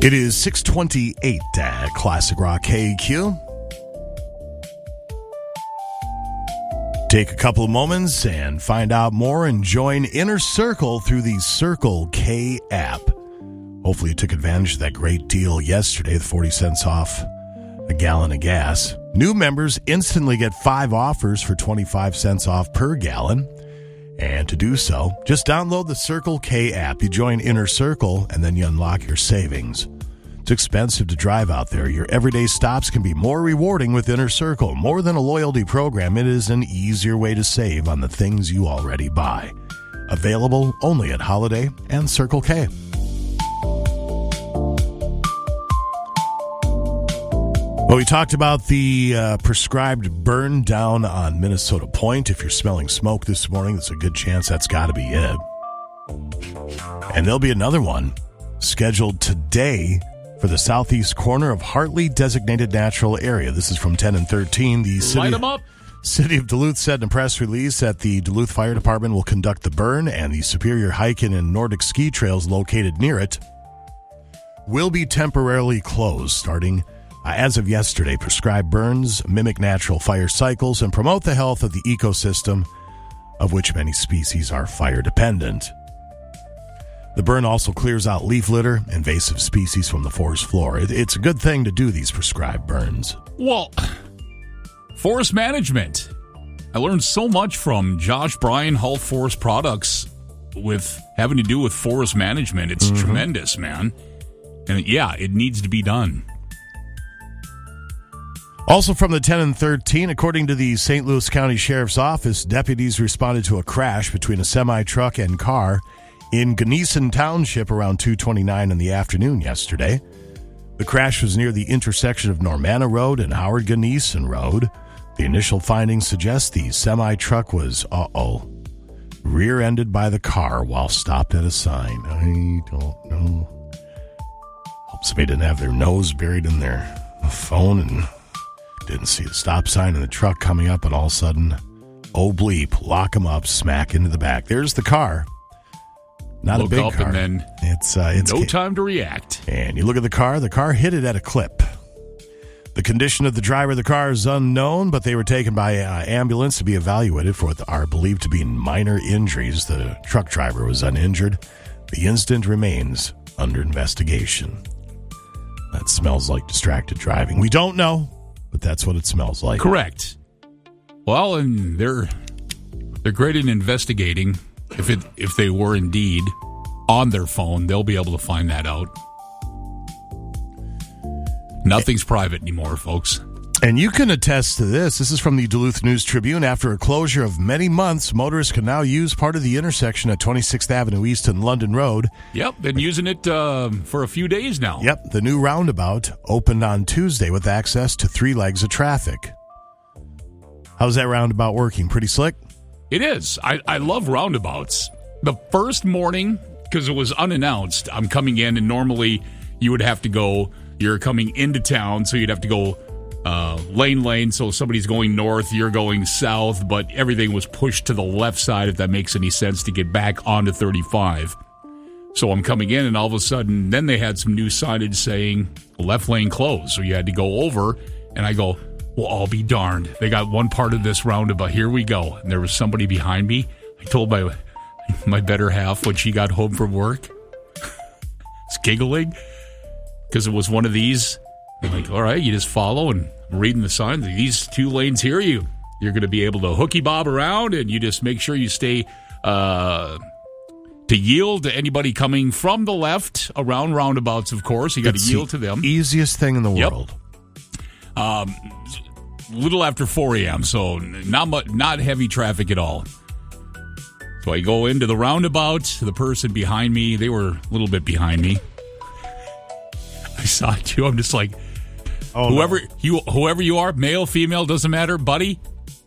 It is 6:28 at Classic Rock KQ. Take a couple of moments and find out more and join Inner Circle through the Circle K app. Hopefully you took advantage of that great deal yesterday, the 40 cents off a gallon of gas. New members instantly get 5 offers for 25 cents off per gallon. And to do so, just download the Circle K app. You join Inner Circle, and then you unlock your savings. It's expensive to drive out there. Your everyday stops can be more rewarding with Inner Circle. More than a loyalty program, it is an easier way to save on the things you already buy. Available only at Holiday and Circle K. Well, we talked about the prescribed burn down on Minnesota Point. If you're smelling smoke this morning, there's a good chance that's got to be it. And there'll be another one scheduled today for the southeast corner of Hartley Designated Natural Area. This is from 10 and 13. The Light them up. City of Duluth said in a press release that the Duluth Fire Department will conduct the burn, and the Superior Hiking and Nordic Ski trails located near it will be temporarily closed starting as of yesterday. Prescribed burns mimic natural fire cycles and promote the health of the ecosystem, of which many species are fire dependent. The burn also clears out leaf litter, invasive species from the forest floor. It's a good thing to do these prescribed burns. Well, forest management. I learned so much from Josh Bryan, Hull Forest Products, with having to do with forest management. It's tremendous, man. And yeah, it needs to be done. Also from the 10 and 13, according to the St. Louis County Sheriff's Office, deputies responded to a crash between a semi-truck and car in Gunnison Township around 2:29 in the afternoon yesterday. The crash was near the intersection of Normanna Road and Howard Gunnison Road. The initial findings suggest the semi-truck was, rear-ended by the car while stopped at a sign. I don't know. Hope somebody didn't have their nose buried in their phone and didn't see the stop sign in the truck coming up, and all of a sudden, bleep, lock them up, smack into the back. There's the car. Not Look a big up car. And then it's no time to react. And you look at the car hit it at a clip. The condition of the driver of the car is unknown, but they were taken by ambulance to be evaluated for what are believed to be minor injuries. The truck driver was uninjured. The incident remains under investigation. That smells like distracted driving. We don't know, but that's what it smells like. Correct. Well, and they're great in investigating. If they were indeed on their phone, they'll be able to find that out. Nothing's private anymore, folks. And you can attest to this. This is from the Duluth News Tribune. After a closure of many months, motorists can now use part of the intersection at 26th Avenue East and London Road. Yep, been using it for a few days now. Yep, the new roundabout opened on Tuesday with access to 3 legs of traffic. How's that roundabout working? Pretty slick? It is. I love roundabouts. The first morning, because it was unannounced, I'm coming in, and normally you would have to go, you're coming into town, so you'd have to go lane, so somebody's going north, you're going south, but everything was pushed to the left side, if that makes any sense, to get back onto 35. So I'm coming in, and all of a sudden, then they had some new signage saying left lane closed, so you had to go over, and I go, well, I'll be darned. They got one part of this roundabout. Here we go. And there was somebody behind me. I told my better half when she got home from work. It's giggling because it was one of these. I'm like, all right, you just follow, and I'm reading the signs. These 2 lanes here, you're going to be able to hooky bob around, and you just make sure you stay to yield to anybody coming from the left around roundabouts. Of course, you got to yield to them. Easiest thing in the world. Little after 4 a.m., so not heavy traffic at all. So I go into the roundabout. The person behind me, they were a little bit behind me. I saw it too. I'm just like, whoever you are, male, female, doesn't matter, buddy.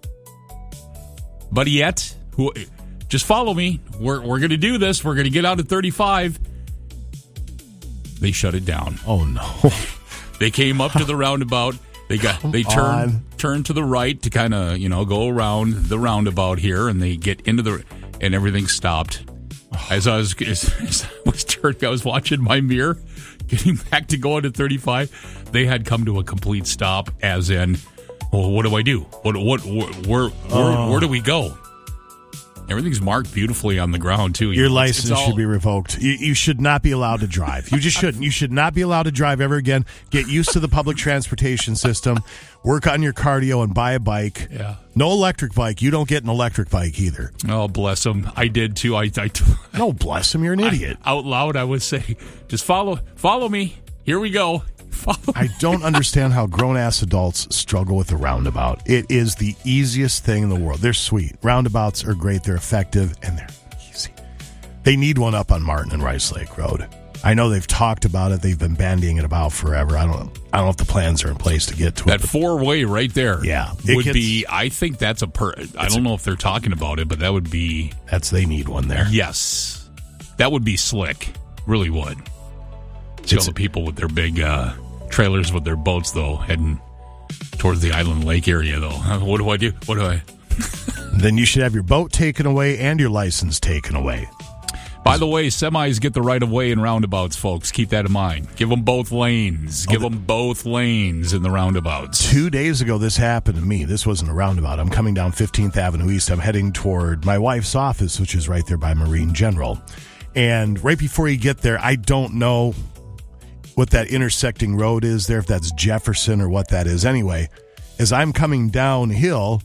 Buddyette, just follow me. We're going to do this. We're going to get out at 35. They shut it down. Oh no! They came up to the roundabout. They turned to the right to kind of, go around the roundabout here, and they get into and everything stopped. As I was turning, I was watching my mirror, getting back to going to 35. They had come to a complete stop, as in, well, what do I do? Where do we go? Everything's marked beautifully on the ground, too. Your license should be revoked. You should not be allowed to drive. You just shouldn't. You should not be allowed to drive ever again. Get used to the public transportation system. Work on your cardio and buy a bike. Yeah. No electric bike. You don't get an electric bike either. Oh, bless him. I did, too. No, bless him. You're an idiot. Out loud, I would say, just follow me. Here we go. I don't understand how grown-ass adults struggle with the roundabout. It is the easiest thing in the world. They're sweet. Roundabouts are great. They're effective, and they're easy. They need one up on Martin and Rice Lake Road. I know they've talked about it. They've been bandying it about forever. I don't know if the plans are in place to get to that it. That four-way right there. Yeah. Would be, I think that's I don't know if they're talking about it, but that would be. They need one there. Yes. That would be slick. Really would. See all the people with their big trailers with their boats, though, heading towards the Island Lake area, though. What do I do? Then you should have your boat taken away and your license taken away. By the way, semis get the right of way in roundabouts, folks. Keep that in mind. Give them both lanes. Give them both lanes in the roundabouts. 2 days ago, this happened to me. This wasn't a roundabout. I'm coming down 15th Avenue East. I'm heading toward my wife's office, which is right there by Marine General. And right before you get there, I don't know what that intersecting road is there, if that's Jefferson or what that is. Anyway, as I'm coming downhill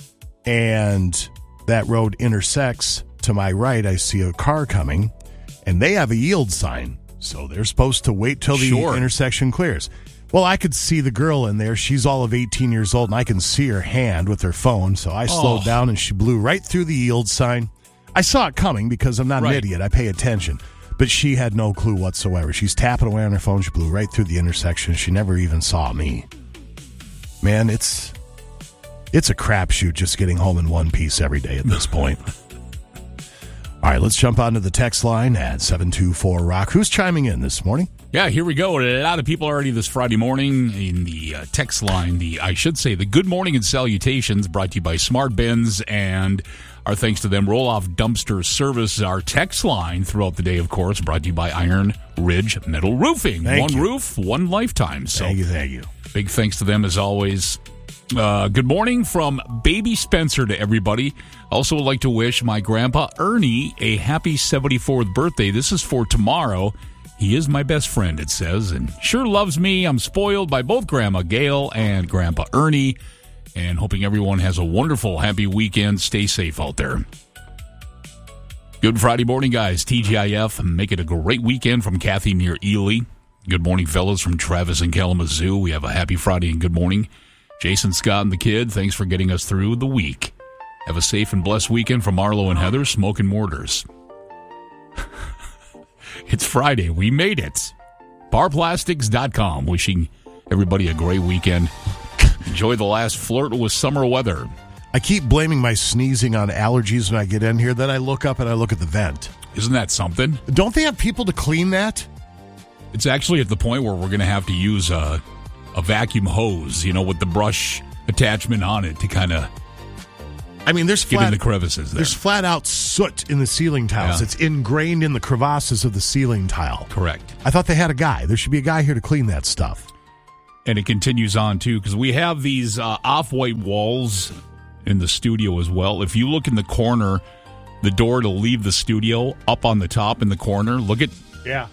and that road intersects, to my right, I see a car coming, and they have a yield sign. So they're supposed to wait till the intersection clears. Well, I could see the girl in there. She's all of 18 years old, and I can see her hand with her phone. So I slowed down, and she blew right through the yield sign. I saw it coming because I'm not an idiot. I pay attention. But she had no clue whatsoever. She's tapping away on her phone. She blew right through the intersection. She never even saw me. Man, it's a crapshoot just getting home in one piece every day at this point. All right, let's jump onto the text line at 724-ROCK. Who's chiming in this morning? Yeah, here we go. A lot of people already this Friday morning in the text line. The good morning and salutations brought to you by Smart Bins, and our thanks to them. Roll-Off Dumpster Service, our text line throughout the day, of course, brought to you by Iron Ridge Metal Roofing. One roof, one lifetime. So thank you. Big thanks to them as always. Good morning from Baby Spencer to everybody. Also would like to wish my grandpa Ernie a happy 74th birthday. This is for tomorrow. He is my best friend, it says, and sure loves me. I'm spoiled by both Grandma Gail and Grandpa Ernie, and hoping everyone has a wonderful, happy weekend. Stay safe out there. Good Friday morning, guys. TGIF. Make it a great weekend from Kathy near Ely. Good morning, fellas, from Travis and Kalamazoo. We have a happy Friday and good morning. Jason, Scott, and the kid, thanks for getting us through the week. Have a safe and blessed weekend from Marlo and Heather, Smoking Mortars. It's Friday. We made it. Barplastics.com. Wishing everybody a great weekend. Enjoy the last flirt with summer weather. I keep blaming my sneezing on allergies when I get in here. Then I look up and I look at the vent. Isn't that something? Don't they have people to clean that? It's actually at the point where we're going to have to use a vacuum hose, with the brush attachment on it to kind of get in the crevices there. There's flat out soot in the ceiling tiles. Yeah. It's ingrained in the crevasses of the ceiling tile. Correct. I thought they had a guy. There should be a guy here to clean that stuff. And it continues on, too, because we have these off-white walls in the studio as well. If you look in the corner, the door to leave the studio, up on the top in the corner, look at... Yeah.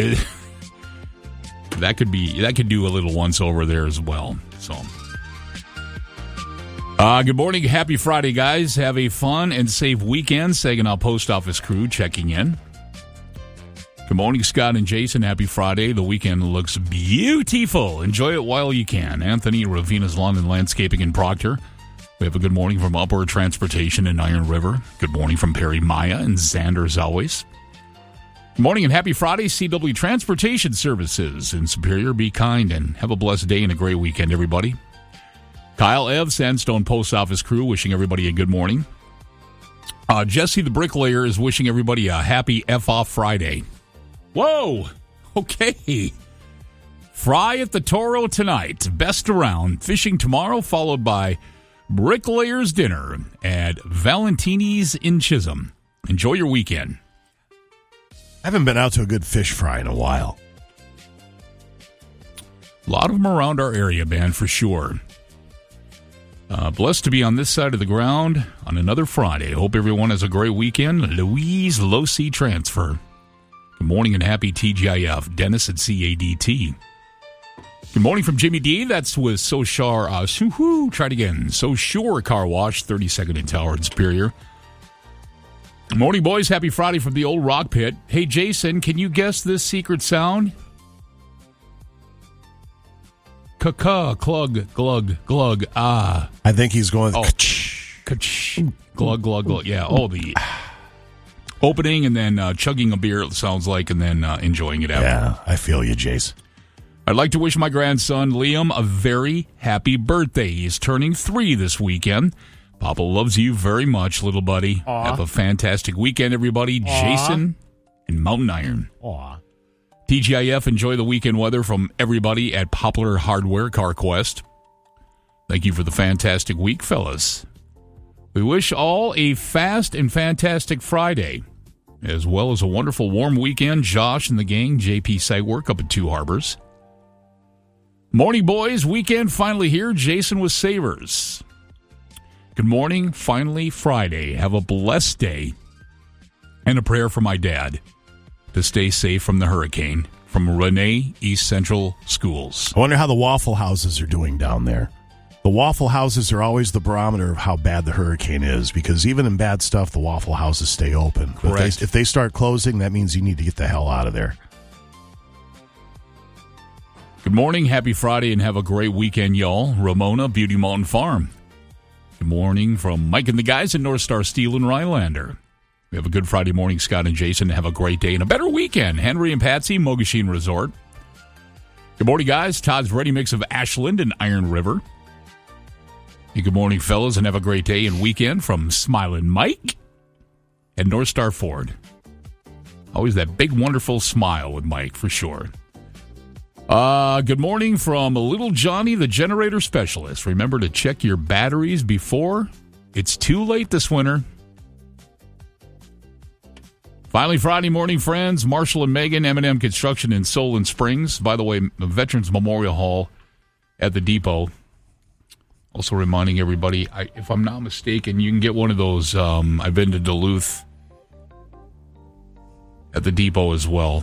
That could do a little once over there as well. So, good morning, happy Friday, guys. Have a fun and safe weekend. Saginaw Post Office crew checking in. Good morning, Scott and Jason. Happy Friday. The weekend looks beautiful. Enjoy it while you can. Anthony, Ravina's Lawn and Landscaping in Proctor. We have a good morning from Upward Transportation in Iron River. Good morning from Perry Maya and Xander as always. Good morning and happy Friday, CW Transportation Services in Superior. Be kind and have a blessed day and a great weekend, everybody. Kyle Ev, Sandstone Post Office crew, wishing everybody a good morning. Jesse the Bricklayer is wishing everybody a happy F-Off Friday. Whoa! Okay. Fry at the Toro tonight. Best around. Fishing tomorrow, followed by Bricklayer's Dinner at Valentini's in Chisholm. Enjoy your weekend. I haven't been out to a good fish fry in a while. A lot of them around our area, man, for sure. Blessed to be on this side of the ground on another Friday. Hope everyone has a great weekend. Louise Losi Transfer. Good morning and happy TGIF. Dennis at CADT. Good morning from Jimmy D. That's with Soshar. Try it again. Soshore Car Wash, 32nd and Tower in Superior. Good morning, boys. Happy Friday from the old rock pit. Hey, Jason, can you guess this secret sound? Ka-ka, glug, glug, glug, ah. I think he's going... Ka-ch, glug, glug, glug. Yeah, the opening and then chugging a beer, it sounds like, and then enjoying it after. Yeah, I feel you, Jace. I'd like to wish my grandson, Liam, a very happy birthday. He's turning 3 this weekend. Papa loves you very much, little buddy. Aww. Have a fantastic weekend, everybody. Aww. Jason in Mountain Iron. Aww. TGIF, enjoy the weekend weather from everybody at Poplar Hardware CarQuest. Thank you for the fantastic week, fellas. We wish all a fast and fantastic Friday, as well as a wonderful warm weekend. Josh and the gang, JP Site Work up at Two Harbors. Morning, boys. Weekend finally here. Jason with Savers. Good morning. Finally Friday. Have a blessed day. And a prayer for my dad to stay safe from the hurricane. From Renee, East Central Schools. I wonder how the Waffle Houses are doing down there. The Waffle Houses are always the barometer of how bad the hurricane is, because even in bad stuff, the Waffle Houses stay open. Correct. If they start closing, that means you need to get the hell out of there. Good morning, happy Friday, and have a great weekend, y'all. Ramona, Beauty Mountain Farm. Good morning from Mike and the guys at North Star Steel and Rhinelander. We have a good Friday morning, Scott and Jason. Have a great day and a better weekend. Henry and Patsy, Mogosheen Resort. Good morning, guys. Todd's Ready Mix of Ashland and Iron River. And good morning, fellas, and have a great day and weekend from Smiling Mike and North Star Ford. Always that big, wonderful smile with Mike, for sure. Good morning from Little Johnny, the generator specialist. Remember to check your batteries before it's too late this winter. Finally, Friday morning, friends. Marshall and Megan, M&M Construction in Solon Springs. By the way, Veterans Memorial Hall at the depot. Also reminding everybody, if I'm not mistaken, you can get one of those. I've been to Duluth at the depot as well.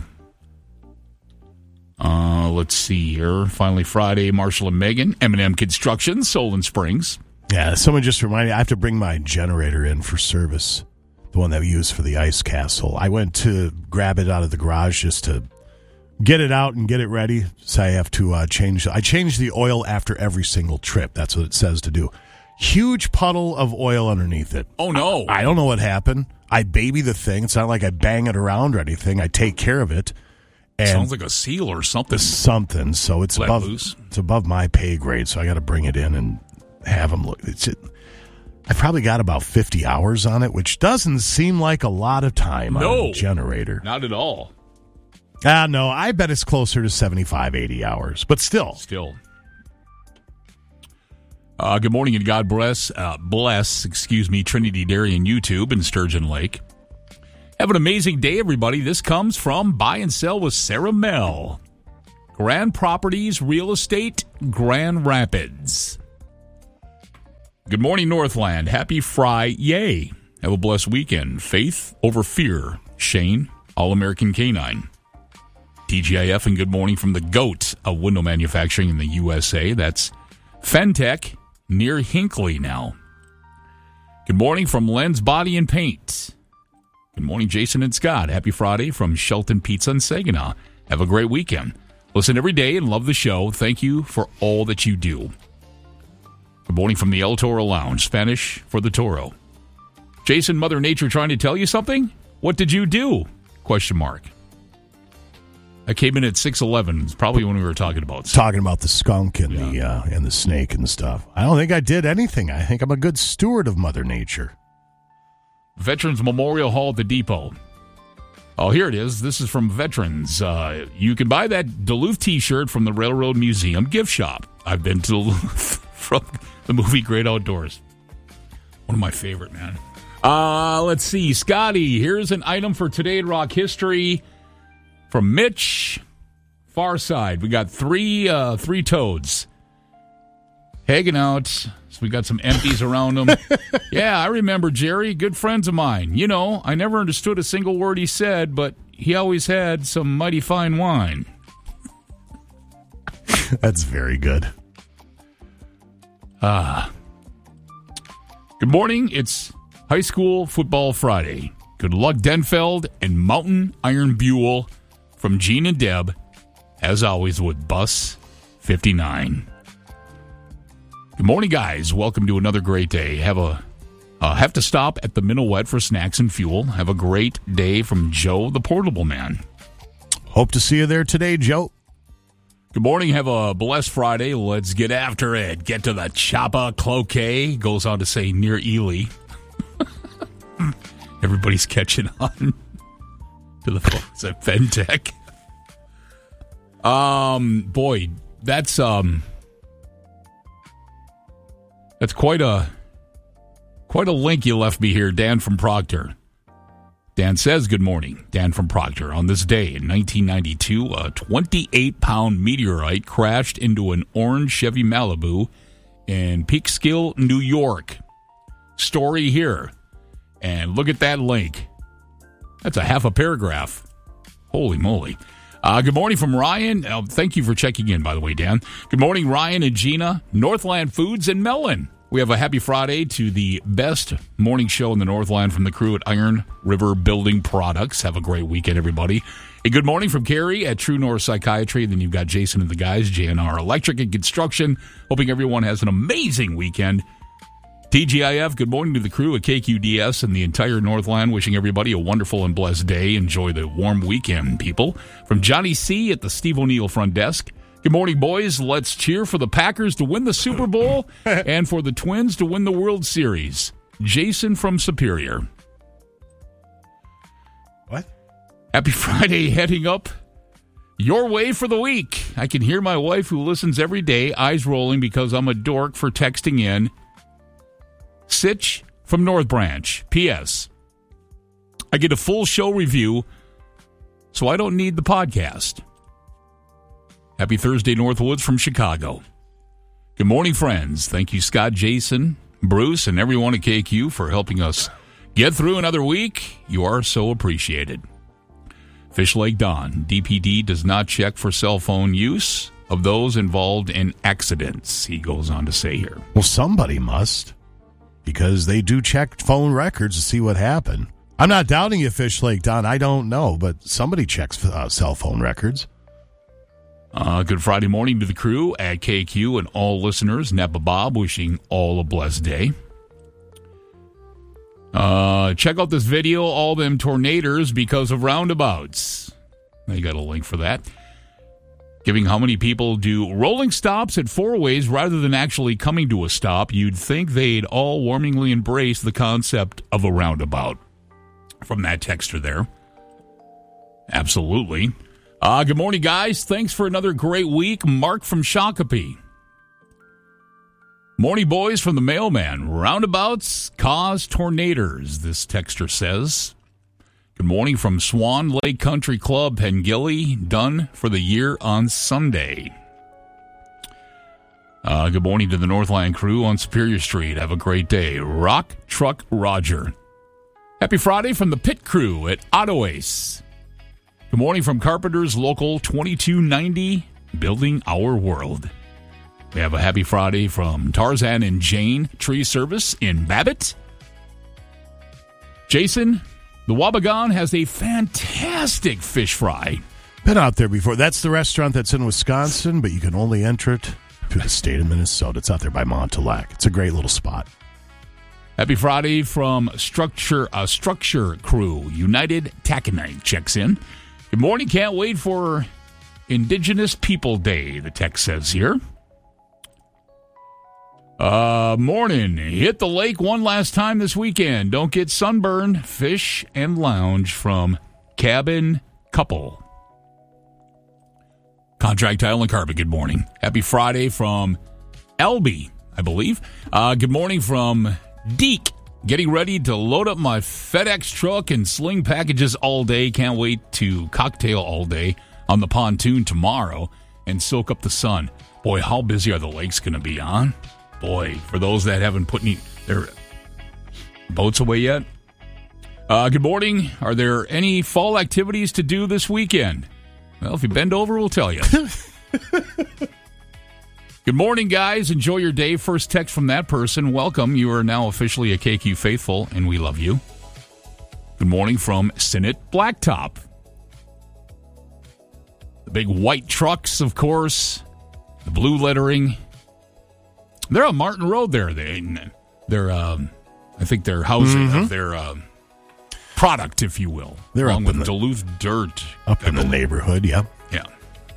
Let's see here. Finally, Friday, Marshall and Megan, M&M Construction, Solon Springs. Yeah, someone just reminded me, I have to bring my generator in for service. The one that we use for the ice castle. I went to grab it out of the garage just to get it out and get it ready. So I have to change. I change the oil after every single trip. That's what it says to do. Huge puddle of oil underneath it. Oh, no. I don't know what happened. I baby the thing. It's not like I bang it around or anything. I take care of it. And sounds like a seal or something. Something. So it's above my pay grade. So I got to bring it in and have them look. I probably got about 50 hours on it, which doesn't seem like a lot of time on a generator. Not at all. No, I bet it's closer to 75, 80 hours, but still. Good morning and God bless, Trinity Dairy and YouTube in Sturgeon Lake. Have an amazing day, everybody. This comes from Buy and Sell with Sarah Mell. Grand Properties Real Estate, Grand Rapids. Good morning, Northland. Happy Friday. Have a blessed weekend. Faith over fear. Shane, All-American Canine. TGIF and good morning from the GOAT of window manufacturing in the USA. That's Fentech near Hinckley now. Good morning from Len's Body and Paint. Good morning, Jason and Scott. Happy Friday from Shelton Pizza in Saginaw. Have a great weekend. Listen every day and love the show. Thank you for all that you do. Good morning from the El Toro Lounge, Spanish for the Toro. Jason, Mother Nature trying to tell you something? What did you do? Question mark. I came in at 6:11. It's probably when we were talking about stuff. Talking about the skunk and the snake and stuff. I don't think I did anything. I think I'm a good steward of Mother Nature. Veterans Memorial Hall at the Depot. Oh, here it is. This is from Veterans. You can buy that Duluth T-shirt from the Railroad Museum gift shop. I've been to Duluth from the movie Great Outdoors. One of my favorite, man. Let's see. Scotty, here's an item for Today in Rock History from Mitch. Far side. We got three toads hanging out. So we got some empties around them. Yeah, I remember Jerry. Good friends of mine. You know, I never understood a single word he said, but he always had some mighty fine wine. That's very good. Good morning. It's High School Football Friday. Good luck, Denfeld and Mountain Iron Buell from Gene and Deb, as always, with Bus 59. Good morning, guys. Welcome to another great day. Have to stop at the Minuet for snacks and fuel. Have a great day from Joe, the Portable Man. Hope to see you there today, Joe. Good morning. Have a blessed Friday. Let's get after it. Get to the Chapa Cloquet. Goes on to say near Ely. Everybody's catching on to the folks at Fentech. Boy, that's quite a link you left me here, Dan from Proctor. Dan says, good morning, Dan from Proctor. On this day in 1992, a 28-pound meteorite crashed into an orange Chevy Malibu in Peekskill, New York. Story here. And look at that link. That's a half a paragraph. Holy moly. Good morning from Ryan. Thank you for checking in, by the way, Dan. Good morning, Ryan and Gina, Northland Foods and Mellon. We have a happy Friday to the best morning show in the Northland from the crew at Iron River Building Products. Have a great weekend, everybody. A good morning from Carrie at True North Psychiatry. And then you've got Jason and the guys, JNR Electric and Construction. Hoping everyone has an amazing weekend. TGIF, good morning to the crew at KQDS and the entire Northland. Wishing everybody a wonderful and blessed day. Enjoy the warm weekend, people. From Johnny C. at the Steve O'Neill front desk. Good morning, boys. Let's cheer for the Packers to win the Super Bowl and for the Twins to win the World Series. Jason from Superior. What? Happy Friday, heading up your way for the week. I can hear my wife, who listens every day, eyes rolling because I'm a dork for texting in. Sitch from North Branch. P.S. I get a full show review, so I don't need the podcast. Happy Thursday, Northwoods from Chicago. Good morning, friends. Thank you, Scott, Jason, Bruce, and everyone at KQ for helping us get through another week. You are so appreciated. Fish Lake Don. DPD does not check for cell phone use of those involved in accidents, he goes on to say here. Well, somebody must, because they do check phone records to see what happened. I'm not doubting you, Fish Lake Don. I don't know, but somebody checks cell phone records. Good Friday morning to the crew at KQ and all listeners. Napa Bob wishing all a blessed day. Check out this video, all them tornadoes because of roundabouts. I got a link for that. Giving how many people do rolling stops at four ways rather than actually coming to a stop. You'd think they'd all warmingly embrace the concept of a roundabout. From that texter there. Absolutely. Good morning, guys. Thanks for another great week. Mark from Shakopee. Morning, boys, from the mailman. Roundabouts cause tornadoes, this texter says. Good morning from Swan Lake Country Club, Pengilly. Done for the year on Sunday. Good morning to the Northland crew on Superior Street. Have a great day. Rock Truck Roger. Happy Friday from the pit crew at Auto Ace. Good morning from Carpenters Local 2290, building our world. We have a happy Friday from Tarzan and Jane Tree Service in Babbitt. Jason, the Wabagon has a fantastic fish fry. Been out there before. That's the restaurant that's in Wisconsin, but you can only enter it through the state of Minnesota. It's out there by Montauk. It's a great little spot. Happy Friday from Structure Crew. United Taconite checks in. Good morning. Can't wait for Indigenous People Day, the text says here. Morning. Hit the lake one last time this weekend. Don't get sunburned. Fish and lounge from Cabin Couple. Contract Tile and Carpet, good morning. Happy Friday from Elby, I believe. Good morning from Deke Getting ready to load up my FedEx truck and sling packages all day. Can't wait to cocktail all day on the pontoon tomorrow and soak up the sun. Boy, how busy are the lakes going to be, huh? Boy, for those that haven't put their boats away yet. Good morning. Are there any fall activities to do this weekend? Well, if you bend over, we'll tell you. Good morning, guys. Enjoy your day. First text from that person. Welcome. You are now officially a KQ faithful, and we love you. Good morning from Sinnott Blacktop. The big white trucks, of course. The blue lettering. They're on Martin Road there. They're I think they're housing of their product, if you will. They're along up in with Duluth Dirt. Up in the neighborhood, yeah. Yeah.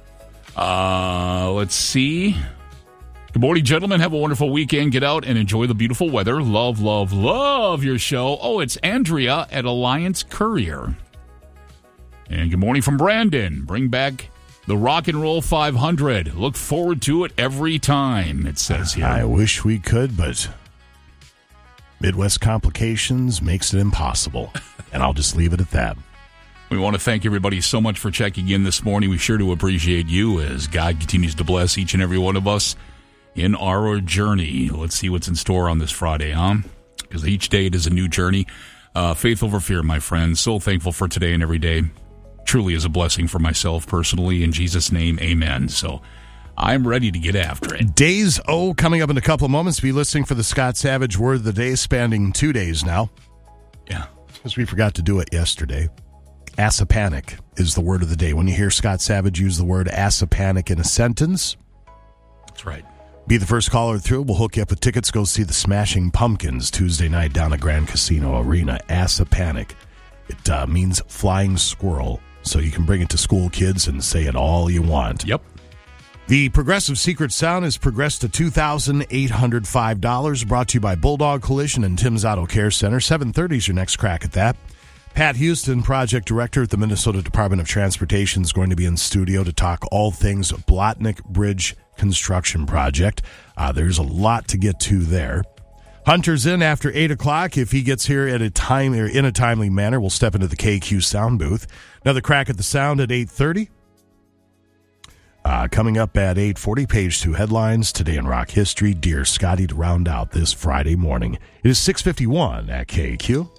Let's see. Good morning, gentlemen. Have a wonderful weekend. Get out and enjoy the beautiful weather. Love, love, love your show. Oh, it's Andrea at Alliance Courier. And good morning from Brandon. Bring back the Rock and Roll 500. Look forward to it every time, it says here. I wish we could, but Midwest complications makes it impossible. And I'll just leave it at that. We want to thank everybody so much for checking in this morning. We sure do appreciate you as God continues to bless each and every one of us in our journey. Let's see what's in store on this Friday, huh? Because each day it is a new journey. Faith over fear, my friends. So thankful for today and every day. Truly is a blessing for myself personally. In Jesus' name, amen. So I'm ready to get after it. Days coming up in a couple of moments. Be listening for the Scott Savage word of the day, spanning 2 days now. Yeah. Because we forgot to do it yesterday. Asapanic is the word of the day. When you hear Scott Savage use the word asapanic in a sentence, that's right. Be the first caller through. We'll hook you up with tickets. Go see the Smashing Pumpkins Tuesday night down at Grand Casino Arena. Asapanic. It means flying squirrel. So you can bring it to school kids and say it all you want. Yep. The Progressive Secret Sound has progressed to $2,805. Brought to you by Bulldog Collision and Tim's Auto Care Center. 7:30 is your next crack at that. Pat Houston, Project Director at the Minnesota Department of Transportation, is going to be in studio to talk all things Blotnick Bridge construction project. There's a lot to get to there. Hunter's in after 8 o'clock. If he gets here at a time or in a timely manner, we'll step into the KQ sound booth. Another crack at the sound at 8:30. Coming up at 8:40, page 2 headlines today in rock history. Dear Scotty to round out this Friday morning. It is 6:51 at KQ.